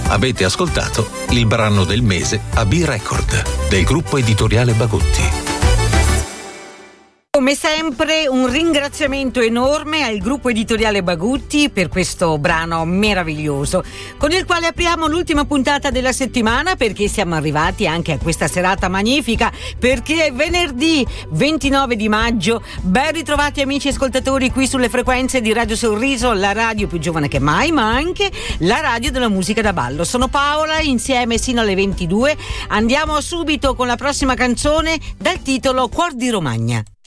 Avete ascoltato il brano del mese a B-Record del gruppo editoriale Bagutti. Come sempre un ringraziamento enorme al gruppo editoriale Bagutti per questo brano meraviglioso, con il quale apriamo l'ultima puntata della settimana, perché siamo arrivati anche a questa serata magnifica, perché è venerdì 29 di maggio. Ben ritrovati amici ascoltatori qui sulle frequenze di Radio Sorriso, la radio più giovane che mai, ma anche la radio della musica da ballo. Sono Paola, insieme sino alle 22. Andiamo subito con la prossima canzone dal titolo Cuor di Romagna.